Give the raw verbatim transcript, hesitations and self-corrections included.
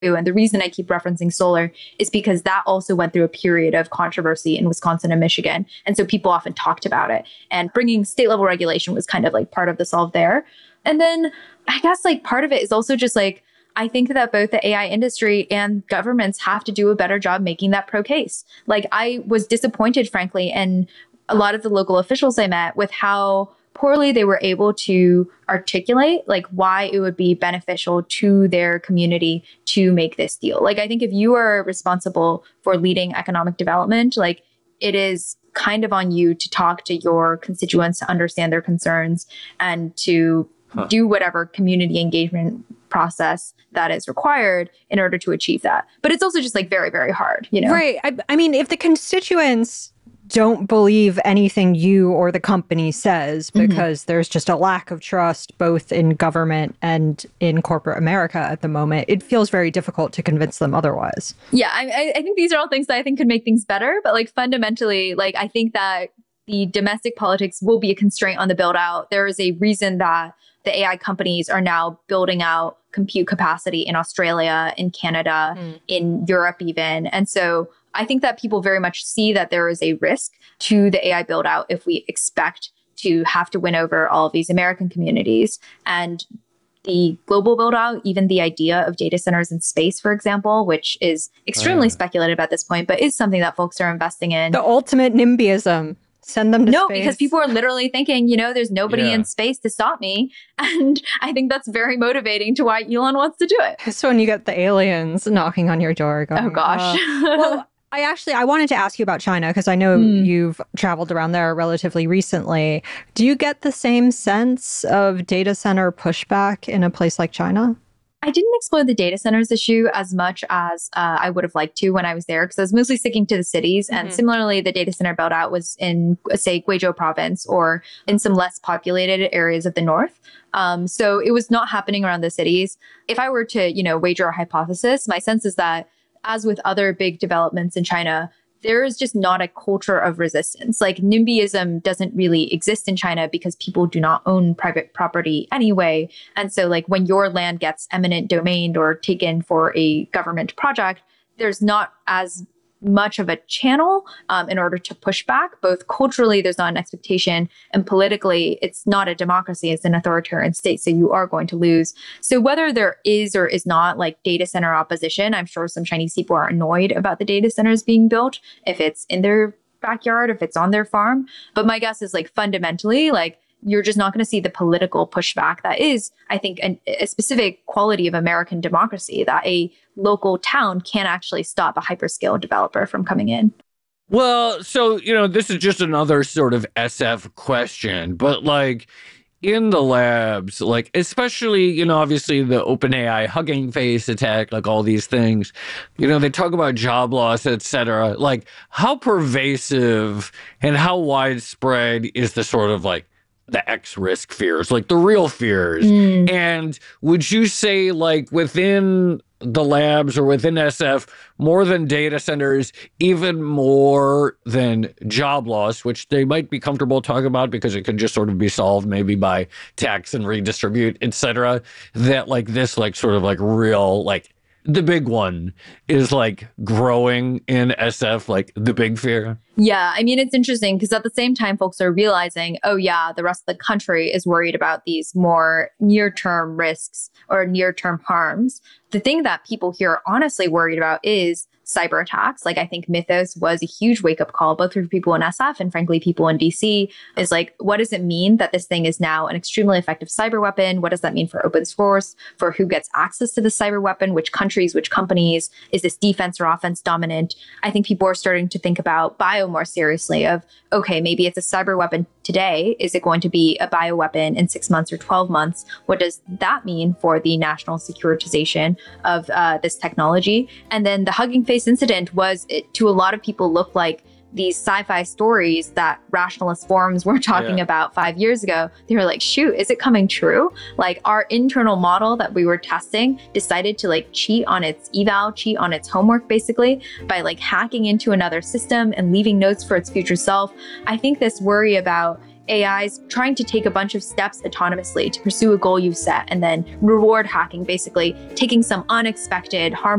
And the reason I keep referencing solar is because that also went through a period of controversy in Wisconsin and Michigan. And so people often talked about it. And bringing state level regulation was kind of like part of the solve there. And then I guess like part of it is also just like, I think that both the A I industry and governments have to do a better job making that pro case. Like I was disappointed, frankly, in a lot of the local officials I met with how poorly they were able to articulate like why it would be beneficial to their community to make this deal. Like, I think if you are responsible for leading economic development, like it is kind of on you to talk to your constituents, to understand their concerns, and to huh. do whatever community engagement process that is required in order to achieve that. But it's also just like very, very hard, you know? Right. I, I mean, if the constituents don't believe anything you or the company says because mm-hmm. there's just a lack of trust both in government and in corporate America at the moment, it feels very difficult to convince them otherwise. Yeah, I, I think these are all things that I think could make things better. But like fundamentally, like I think that the domestic politics will be a constraint on the build out. There is a reason that the A I companies are now building out compute capacity in Australia, in Canada, mm. in Europe even. And so I think that people very much see that there is a risk to the A I build out if we expect to have to win over all of these American communities. And the global build out, even the idea of data centers in space, for example, which is extremely uh, speculative at this point, but is something that folks are investing in. The ultimate NIMBYism. Send them to no, space. Because people are literally thinking, you know, there's nobody yeah. in space to stop me. And I think that's very motivating to why Elon wants to do it. So when you get the aliens knocking on your door going, oh gosh. Uh, well, I actually, I wanted to ask you about China because I know mm. you've traveled around there relatively recently. Do you get the same sense of data center pushback in a place like China? I didn't explore the data centers issue as much as uh, I would have liked to when I was there, because I was mostly sticking to the cities. Mm-hmm. And similarly, the data center build out was in, say, Guizhou province or in some less populated areas of the north. Um, so it was not happening around the cities. If I were to, you know, wager a hypothesis, my sense is that as with other big developments in China, there is just not a culture of resistance. Like NIMBYism doesn't really exist in China because people do not own private property anyway. And so like when your land gets eminent domained or taken for a government project, there's not as much of a channel um, in order to push back. Both culturally, there's not an expectation, and politically, it's not a democracy, it's an authoritarian state, so you are going to lose. So whether there is or is not like data center opposition, I'm sure some Chinese people are annoyed about the data centers being built, if it's in their backyard, if it's on their farm. But my guess is like fundamentally, like you're just not going to see the political pushback that is, I think, an, a specific quality of American democracy, that a local town can't actually stop a hyperscale developer from coming in. Well, so, you know, this is just another sort of S F question, but like in the labs, like especially, you know, obviously the OpenAI Hugging Face attack, like all these things, you know, they talk about job loss, et cetera. Like how pervasive and how widespread is the sort of like the X risk fears, like the real fears? Mm. And would you say like within the labs or within S F, more than data centers, even more than job loss, which they might be comfortable talking about because it can just sort of be solved maybe by tax and redistribute, et cetera, that like this like sort of like real like the big one is like growing in S F, like the big fear? Yeah, I mean, it's interesting because at the same time, folks are realizing, oh yeah, the rest of the country is worried about these more near-term risks or near-term harms. The thing that people here are honestly worried about is cyber attacks. Like I think Mythos was a huge wake-up call, both for people in S F and frankly, people in D C, is like, what does it mean that this thing is now an extremely effective cyber weapon? What does that mean for open source, for who gets access to the cyber weapon, which countries, which companies? Is this defense or offense dominant? I think people are starting to think about bio more seriously of, okay, maybe it's a cyber weapon today. Is it going to be a bioweapon in six months or twelve months? What does that mean for the national securitization of uh, this technology? And then the Hugging Face incident was, it, to a lot of people, looked like these sci-fi stories that rationalist forums were talking yeah. about five years ago. They were like, shoot, is it coming true? Like our internal model that we were testing decided to like cheat on its eval, cheat on its homework basically by like hacking into another system and leaving notes for its future self. I think this worry about, A Is trying to take a bunch of steps autonomously to pursue a goal you set and then reward hacking, basically taking some unexpected, harmful